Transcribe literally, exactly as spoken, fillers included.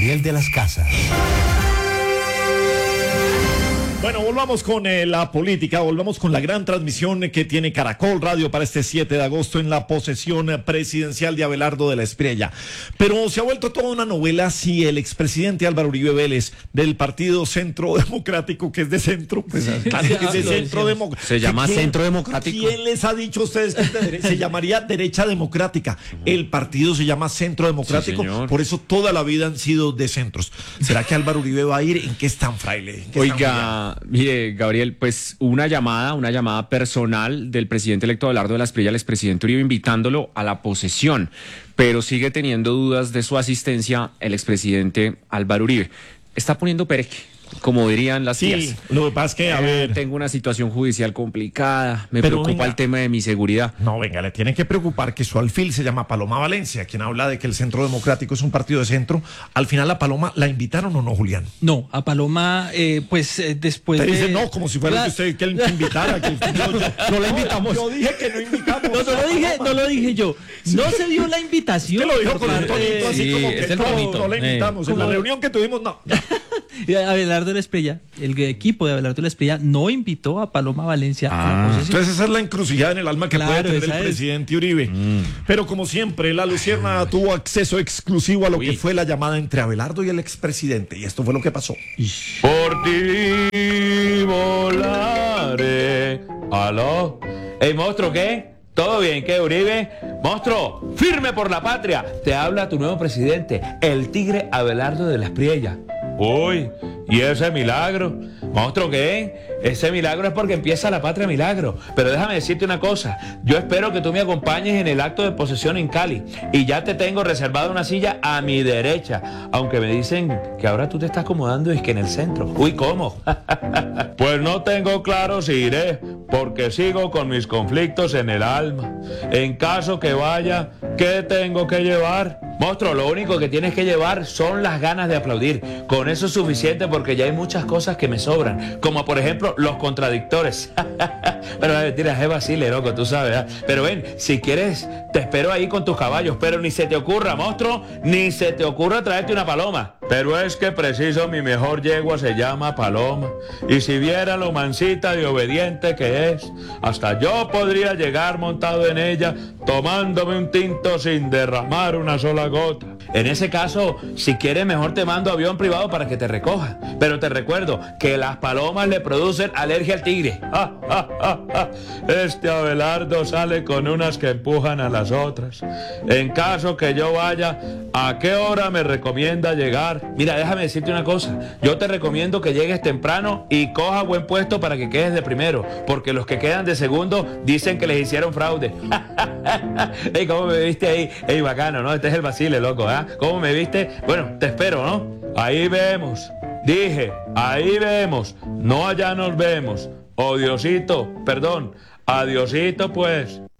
Gabriel de las Casas. Bueno, volvamos con eh, la política, volvamos con la gran transmisión que tiene Caracol Radio para este siete de agosto en la posesión presidencial de Abelardo de la Espriella. Pero se ha vuelto toda una novela si el expresidente Álvaro Uribe Vélez del Partido Centro Democrático, que es de centro, pues claro que es de centro democrático. Se llama ¿Quién, Centro Democrático. ¿Quién les ha dicho a ustedes que es de derecha? Se llamaría derecha democrática? El partido se llama Centro Democrático, sí, por eso toda la vida han sido de centros. ¿Será que Álvaro Uribe va a ir? ¿En qué están, fraile? ¿En qué Oiga, están, mire, Gabriel, pues una llamada, una llamada personal del presidente electo Abelardo de la Espriella al expresidente Uribe invitándolo a la posesión, pero sigue teniendo dudas de su asistencia el expresidente Álvaro Uribe. Está poniendo pereque, como dirían las tías. Sí, lo que pasa es que, a Eh, ver... tengo una situación judicial complicada, me Pero preocupa venga. el tema de mi seguridad. No, venga, le tiene que preocupar que su alfil se llama Paloma Valencia, quien habla de que el Centro Democrático es un partido de centro. Al final, ¿la Paloma la invitaron o no, Julián? No, a Paloma, eh, pues eh, después Te de... dice no, como si fuera Claro. que usted que él invitara. Que usted- yo- yo- No la invitamos. Yo dije que no invitamos. No, no lo dije, no lo dije yo. No se dio la invitación. Usted lo dijo por con un parte tonito de- así sí, como es que el no, bonito. no la invitamos. Eh, en la como- reunión que tuvimos, no. Abelardo de la Espriella, el equipo de Abelardo de la Espriella no invitó a Paloma Valencia a Ah. la posesión. Entonces esa es la encrucijada en el alma que Claro, puede tener el esa es. presidente Uribe. Pero como siempre, la Lucierna tuvo acceso exclusivo a lo que fue la llamada entre Abelardo y el expresidente. Y esto fue lo que pasó. Por ti volaré. ¿Aló? Ey, monstruo, ¿qué? ¿Todo bien? ¿Qué, Uribe? Monstruo, firme por la patria. Te habla tu nuevo presidente, el tigre Abelardo de la Espriella. Uy, ¿y ese milagro? Monstruo, ¿qué? Ese milagro es porque empieza la patria milagro. Pero déjame decirte una cosa. Yo espero que tú me acompañes en el acto de posesión en Cali. Y ya te tengo reservada una silla a mi derecha. Aunque me dicen que ahora tú te estás acomodando y es que en el centro. Uy, ¿cómo? Pues no tengo claro si iré, porque sigo con mis conflictos en el alma. En caso que vaya, ¿qué tengo que llevar? Monstruo, lo único que tienes que llevar son las ganas de aplaudir. Con eso es suficiente porque ya hay muchas cosas que me sobran. Como por ejemplo, los contradictores. Pero la mentira es vacile, loco, tú sabes. ¿eh? Pero ven, si quieres, te espero ahí con tus caballos. Pero ni se te ocurra, monstruo, ni se te ocurra traerte una paloma. Pero es que preciso, mi mejor yegua se llama Paloma. Y si viera lo mansita y obediente que es, hasta yo podría llegar montado en ella, tomándome un tinto sin derramar una sola gota. En ese caso, si quieres, mejor te mando avión privado para que te recoja. Pero te recuerdo que las palomas le producen alergia al tigre. ¡Ja, ja, ja, ja! Este Abelardo sale con unas que empujan a las otras. En caso que yo vaya, ¿a qué hora me recomienda llegar? Mira, déjame decirte una cosa. Yo te recomiendo que llegues temprano y coja buen puesto para que quedes de primero. Porque los que quedan de segundo dicen que les hicieron fraude. Ey, ¿cómo me viste ahí? Ey, bacano, ¿no? Este es el vacile, loco, ¿ah? ¿eh? ¿Cómo me viste? Bueno, te espero, ¿no? Ahí vemos. Dije, ahí vemos. No allá nos vemos. Oh, Diosito, perdón. Adiosito, pues.